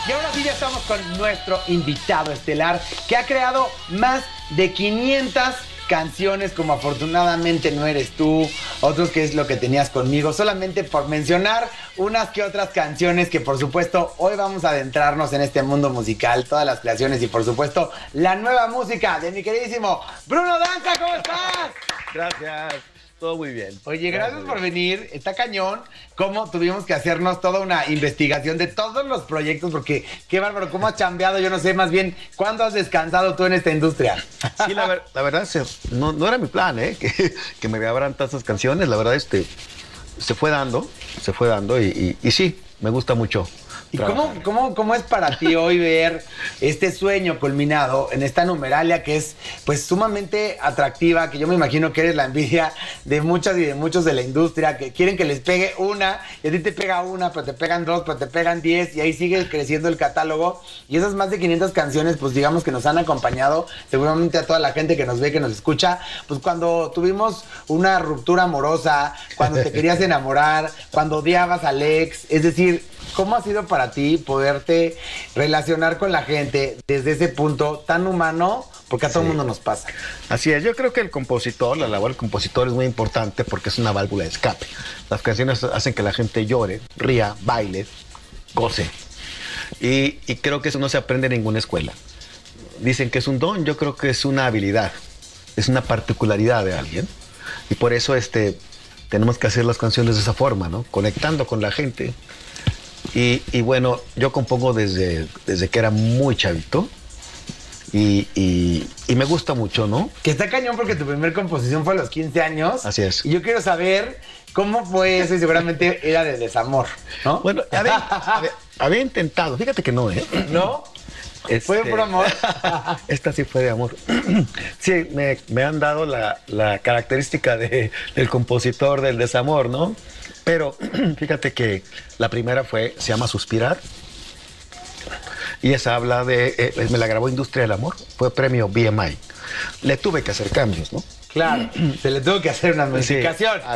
Y ahora sí ya estamos con nuestro invitado estelar que ha creado más de 500 canciones como Afortunadamente No Eres Tú, otros que es Lo Que Tenías Conmigo, solamente por mencionar unas que otras canciones que por supuesto hoy vamos a adentrarnos en este mundo musical, todas las creaciones y por supuesto la nueva música de mi queridísimo Bruno Danza. ¿Cómo estás? Gracias, todo muy bien. Oye, gracias por venir. Está cañón cómo tuvimos que hacernos toda una investigación de todos los proyectos, porque qué bárbaro, cómo has chambeado, yo no sé, más bien, ¿cuándo has descansado tú en esta industria? Sí, la verdad, no era mi plan, que me grabaran tantas canciones. La verdad, se fue dando y sí, me gusta mucho. ¿Y cómo es para ti hoy ver este sueño culminado en esta numeralia que es pues sumamente atractiva, que yo me imagino que eres la envidia de muchas y de muchos de la industria, que quieren que les pegue una, y a ti te pega una, pero te pegan dos, pero te pegan 10, y ahí sigue creciendo el catálogo, y esas más de 500 canciones, pues digamos que nos han acompañado seguramente a toda la gente que nos ve, que nos escucha, pues cuando tuvimos una ruptura amorosa, cuando te querías enamorar, cuando odiabas al ex, es decir, ¿cómo ha sido para ti poderte relacionar con la gente desde ese punto tan humano? Porque a todo el mundo nos pasa. Así es, yo creo que la labor del compositor es muy importante porque es una válvula de escape. Las canciones hacen que la gente llore, ría, baile, goce. Y creo que eso no se aprende en ninguna escuela. Dicen que es un don, yo creo que es una habilidad, es una particularidad de alguien. Y por eso tenemos que hacer las canciones de esa forma, ¿no? Conectando con la gente. Y bueno, yo compongo desde que era muy chavito y me gusta mucho, ¿no? Que está cañón porque tu primer composición fue a los 15 años. Así es. Y yo quiero saber cómo fue eso y seguramente era de desamor, ¿no? Bueno, había intentado, fíjate que no, ¿eh? ¿No? ¿Fue por amor? Esta sí fue de amor. Sí, me han dado la característica del compositor del desamor, ¿no? Pero fíjate que la primera se llama Suspirar. Y esa habla me la grabó Industria del Amor. Fue premio BMI. Le tuve que hacer cambios, ¿no? Claro, se le tuvo que hacer una modificación. Sí.